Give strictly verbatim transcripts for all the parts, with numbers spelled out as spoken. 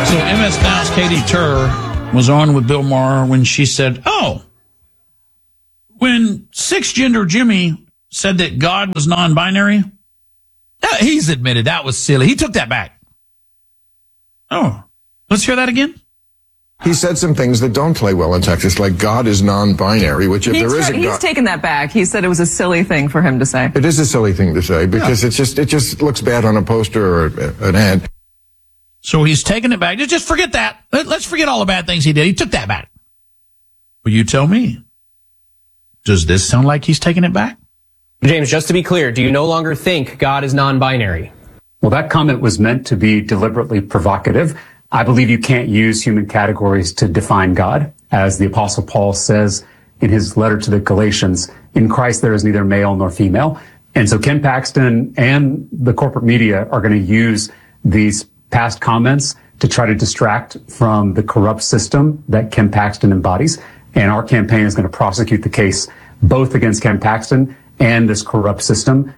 So M S Now's Katie Tur was on with Bill Maher when she said, oh, when six-gender Jimmy said that God was non-binary, he's admitted that was silly. He took that back. Oh, let's hear that again. He said some things that don't play well in Texas, like God is non-binary, which if he's, there is a he's God... taken that back. He said it was a silly thing for him to say. It is a silly thing to say because yeah. it's just it just looks bad on a poster or an ad. So he's taking it back. Just, just forget that. Let, let's forget all the bad things he did. He took that back. Well, you tell me. Does this sound like he's taking it back? James, just to be clear, do you no longer think God is non-binary? Well, that comment was meant to be deliberately provocative. I believe you can't use human categories to define God. As the Apostle Paul says in his letter to the Galatians, in Christ there is neither male nor female. And so Ken Paxton and the corporate media are going to use these past comments to try to distract from the corrupt system that Ken Paxton embodies. And our campaign is going to prosecute the case both against Ken Paxton and this corrupt system.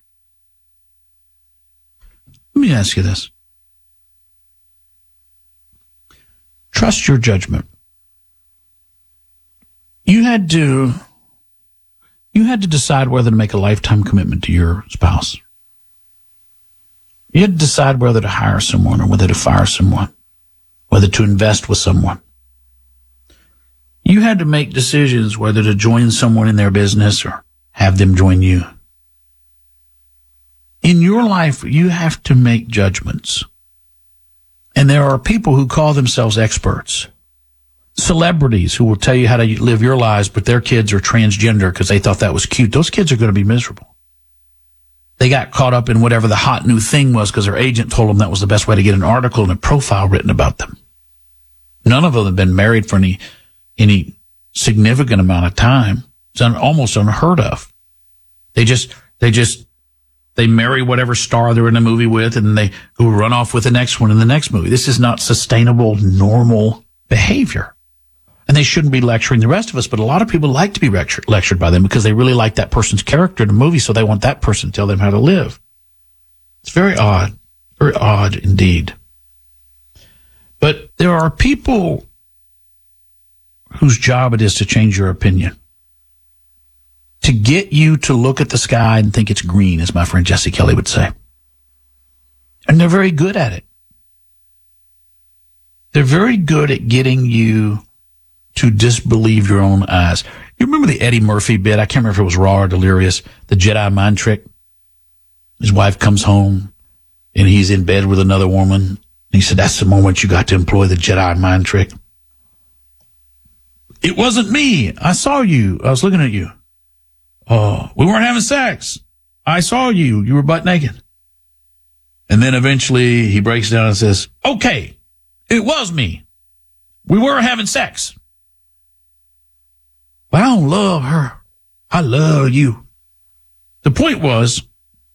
Let me ask you this. Trust your judgment. You had to, you had to decide whether to make a lifetime commitment to your spouse. You had to decide whether to hire someone or whether to fire someone, whether to invest with someone. You had to make decisions whether to join someone in their business or have them join you. In your life, you have to make judgments. And there are people who call themselves experts. Celebrities who will tell you how to live your lives, but their kids are transgender because they thought that was cute. Those kids are going to be miserable. They got caught up in whatever the hot new thing was because their agent told them that was the best way to get an article and a profile written about them. None of them have been married for any any significant amount of time. It's un, almost unheard of. They just, they just, they marry whatever star they're in a movie with and they go run off with the next one in the next movie. This is not sustainable, normal behavior. And they shouldn't be lecturing the rest of us, but a lot of people like to be lectured, lectured by them because they really like that person's character in the movie, so they want that person to tell them how to live. It's very odd, very odd indeed. But there are people whose job it is to change your opinion, to get you to look at the sky and think it's green, as my friend Jesse Kelly would say. And they're very good at it. They're very good at getting you to disbelieve your own eyes. You remember the Eddie Murphy bit? I can't remember if it was Raw or Delirious, the Jedi mind trick. His wife comes home and he's in bed with another woman. And he said, that's the moment you got to employ the Jedi mind trick. It wasn't me. I saw you. I was looking at you. Oh, we weren't having sex. I saw you. You were butt naked. And then eventually he breaks down and says, okay, it was me. We were having sex. But I don't love her. I love you. The point was,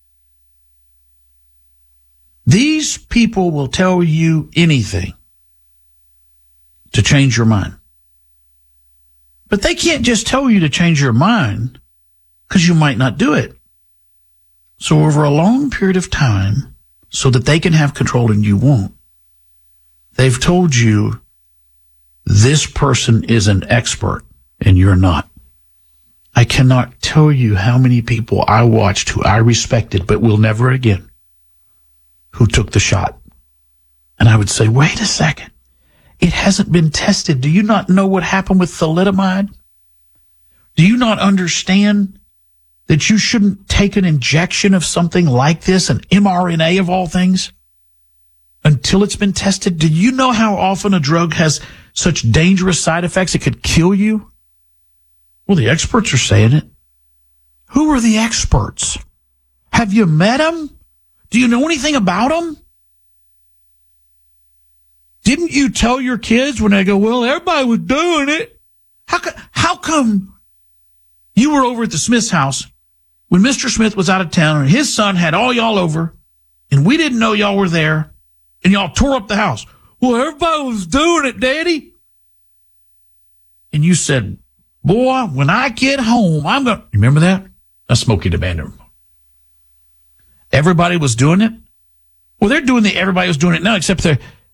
these people will tell you anything to change your mind. But they can't just tell you to change your mind because you might not do it. So over a long period of time, so that they can have control and you won't, they've told you this person is an expert and you're not. I cannot tell you how many people I watched who I respected but will never again, who took the shot. And I would say, wait a second. It hasn't been tested. Do you not know what happened with thalidomide? Do you not understand that you shouldn't take an injection of something like this, an M R N A of all things, until it's been tested? Do you know how often a drug has such dangerous side effects it could kill you? Well, the experts are saying it. Who are the experts? Have you met them? Do you know anything about them? Didn't you tell your kids when they go, well, everybody was doing it? How, co- how come you were over at the Smith's house when Mister Smith was out of town and his son had all y'all over and we didn't know y'all were there and y'all tore up the house? Well, everybody was doing it, Daddy. And you said, boy, when I get home, I'm going to... Remember that? That's Smokey the Bandit. Everybody was doing it? Well, they're doing the everybody was doing it now, except they're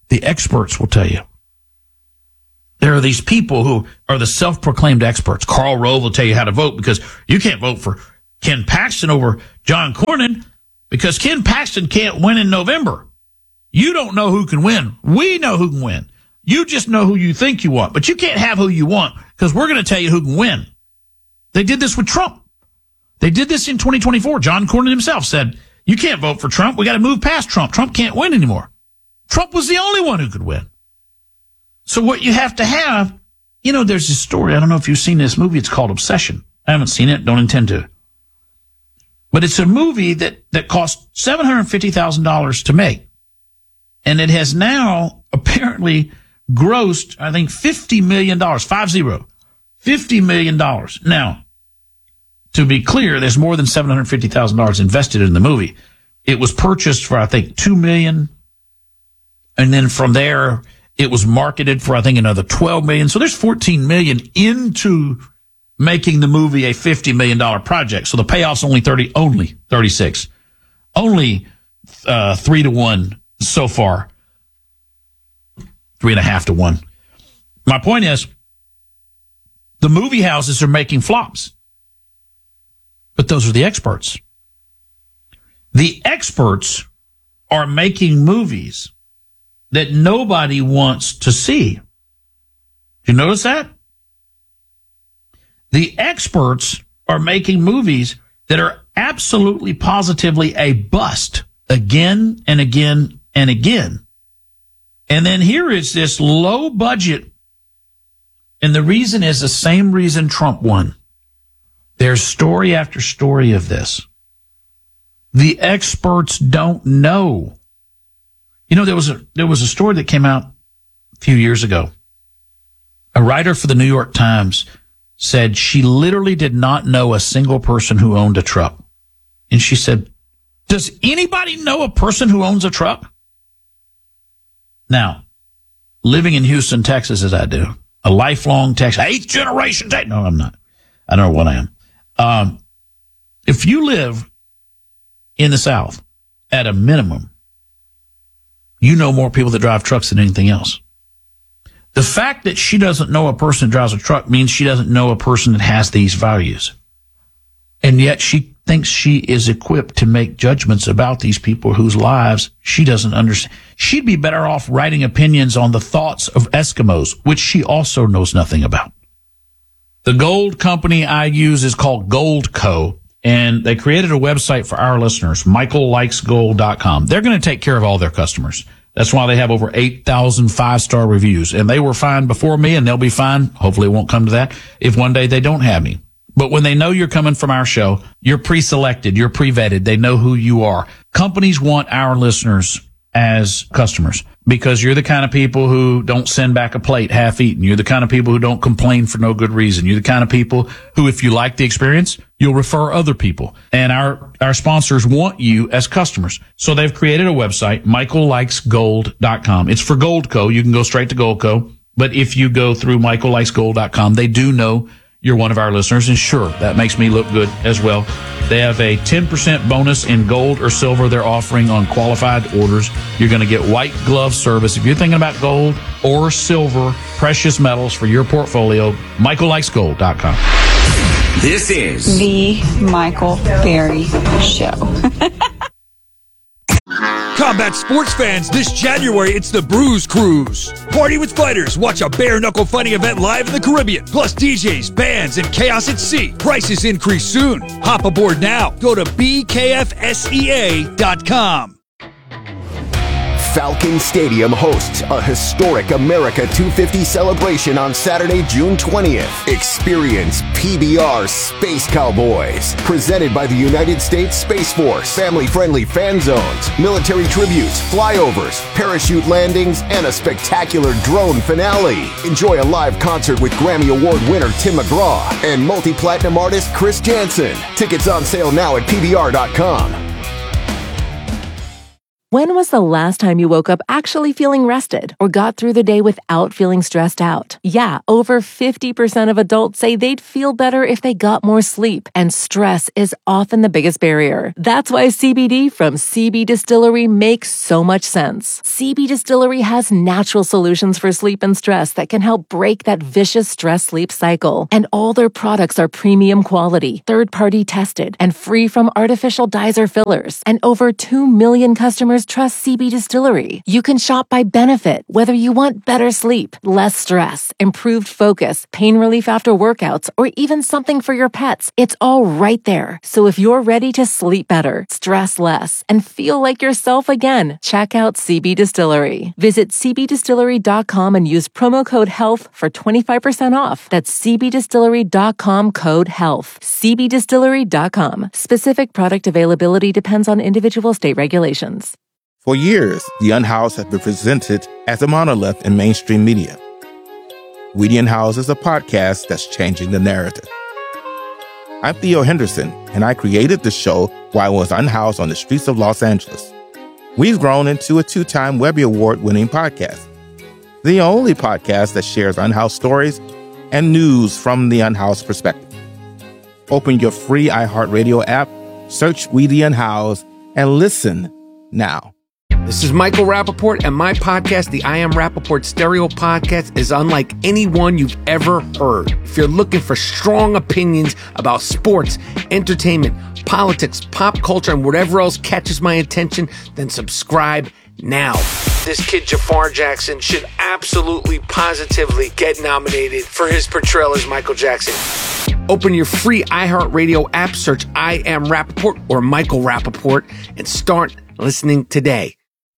The experts will tell you. There are these people who are the self-proclaimed experts. Karl Rove will tell you how to vote because you can't vote for Ken Paxton over John Cornyn because Ken Paxton can't win in November. You don't know who can win. We know who can win. You just know who you think you want, but you can't have who you want because we're going to tell you who can win. They did this with Trump. They did this in twenty twenty-four. John Cornyn himself said, you can't vote for Trump. We got to move past Trump. Trump can't win anymore. Trump was the only one who could win. So what you have to have, you know, there's this story. I don't know if you've seen this movie. It's called Obsession. I haven't seen it. Don't intend to. But it's a movie that, that cost seven hundred fifty thousand dollars to make. And it has now apparently grossed, I think, fifty million dollars, five zero, fifty million dollars. Now, to be clear, there's more than seven hundred fifty thousand dollars invested in the movie. It was purchased for, I think, two million dollars. And then from there, it was marketed for, I think, another twelve million dollars. So there's fourteen million dollars into making the movie a fifty million dollars project. So the payoff's only thirty, only thirty-six, only uh, three to one so far, three and a half to one. My point is, the movie houses are making flops, but those are the experts. The experts are making movies that nobody wants to see. You notice that? The experts are making movies that are absolutely positively a bust again and again and again. And then here is this low budget. And the reason is the same reason Trump won. There's story after story of this. The experts don't know. You know, there was a, there was a story that came out a few years ago. A writer for the New York Times said she literally did not know a single person who owned a truck. And she said, does anybody know a person who owns a truck? Now, living in Houston, Texas, as I do, a lifelong Texas, eighth generation Texas. No, I'm not. I don't know what I am. Um, if you live in the South, at a minimum, you know more people that drive trucks than anything else. The fact that she doesn't know a person that drives a truck means she doesn't know a person that has these values. And yet she thinks she is equipped to make judgments about these people whose lives she doesn't understand. She'd be better off writing opinions on the thoughts of Eskimos, which she also knows nothing about. The gold company I use is called Goldco, and they created a website for our listeners, michael likes gold dot com. They're going to take care of all their customers. That's why they have over eight thousand five-star reviews, and they were fine before me, and they'll be fine. Hopefully it won't come to that if one day they don't have me. But when they know you're coming from our show, you're pre-selected, you're pre-vetted, they know who you are. Companies want our listeners as customers because you're the kind of people who don't send back a plate half eaten. You're the kind of people who don't complain for no good reason. You're the kind of people who, if you like the experience, you'll refer other people. And our, our sponsors want you as customers. So they've created a website, michael likes gold dot com. It's for Goldco. You can go straight to Goldco. But if you go through michael likes gold dot com, they do know you're one of our listeners. And sure, that makes me look good as well. They have a ten percent bonus in gold or silver they're offering on qualified orders. You're going to get white glove service. If you're thinking about gold or silver, precious metals for your portfolio, michael likes gold dot com. This is The Michael Berry Show. Combat sports fans, this January it's the Bruise Cruise. Party with fighters, watch a bare-knuckle fighting event live in the Caribbean. Plus D Js, bands, and chaos at sea. Prices increase soon. Hop aboard now. Go to b k f s e a dot com. Falcon Stadium hosts a historic America two fifty celebration on Saturday, June twentieth. Experience P B R Space Cowboys, presented by the United States Space Force. Family-friendly fan zones, military tributes, flyovers, parachute landings, and a spectacular drone finale. Enjoy a live concert with Grammy Award winner Tim McGraw and multi-platinum artist Chris Janson. Tickets on sale now at p b r dot com. When was the last time you woke up actually feeling rested or got through the day without feeling stressed out? Yeah, over fifty percent of adults say they'd feel better if they got more sleep, and stress is often the biggest barrier. That's why C B D from C B Distillery makes so much sense. C B Distillery has natural solutions for sleep and stress that can help break that vicious stress-sleep cycle. And all their products are premium quality, third-party tested, and free from artificial dyes or fillers. And over two million customers trust C B Distillery. You can shop by benefit, whether you want better sleep, less stress, improved focus, pain relief after workouts, or even something for your pets. It's all right there. So if you're ready to sleep better, stress less, and feel like yourself again, check out C B Distillery. Visit c b distillery dot com and use promo code HEALTH for twenty-five percent off. That's c b distillery dot com code HEALTH. c b distillery dot com. Specific product availability depends on individual state regulations. For years, The Unhoused has been presented as a monolith in mainstream media. We The Unhoused is a podcast that's changing the narrative. I'm Theo Henderson, and I created the show while I was unhoused on the streets of Los Angeles. We've grown into a two-time Webby Award-winning podcast, the only podcast that shares unhoused stories and news from the unhoused perspective. Open your free iHeartRadio app, search We The Unhoused, and listen now. This is Michael Rappaport, and my podcast, the I Am Rappaport Stereo Podcast, is unlike any one you've ever heard. If you're looking for strong opinions about sports, entertainment, politics, pop culture, and whatever else catches my attention, then subscribe now. This kid, Jafar Jackson, should absolutely, positively get nominated for his portrayal as Michael Jackson. Open your free iHeartRadio app, search I Am Rappaport or Michael Rappaport, and start listening today.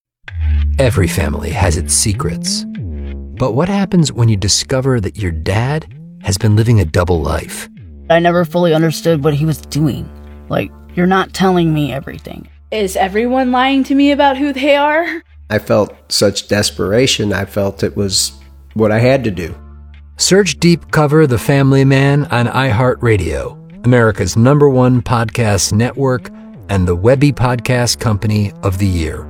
Every family has its secrets. But what happens when you discover that your dad has been living a double life? I never fully understood what he was doing. Like, you're not telling me everything. Is everyone lying to me about who they are? I felt such desperation. I felt it was what I had to do. Search Deep Cover The Family Man on iHeartRadio, America's number one podcast network and the Webby Podcast Company of the Year.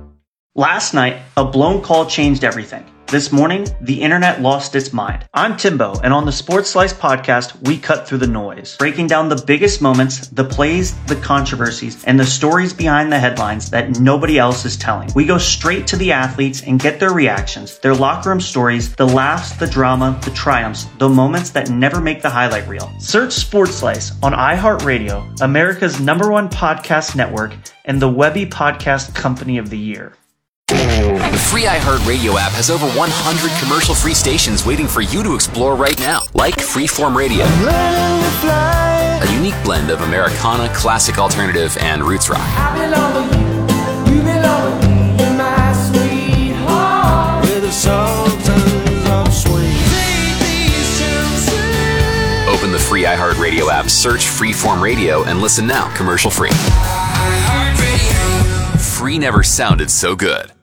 Last night, a blown call changed everything. This morning, the internet lost its mind. I'm Timbo, and on the Sports Slice podcast, we cut through the noise, breaking down the biggest moments, the plays, the controversies, and the stories behind the headlines that nobody else is telling. We go straight to the athletes and get their reactions, their locker room stories, the laughs, the drama, the triumphs, the moments that never make the highlight reel. Search Sports Slice on iHeartRadio, America's number one podcast network, and the Webby Podcast Company of the Year. The free iHeartRadio app has over one hundred commercial-free stations waiting for you to explore right now, like Freeform Radio, a unique blend of Americana, classic alternative, and roots rock. Open the free iHeartRadio app, search Freeform Radio, and listen now, commercial-free. Free never sounded so good.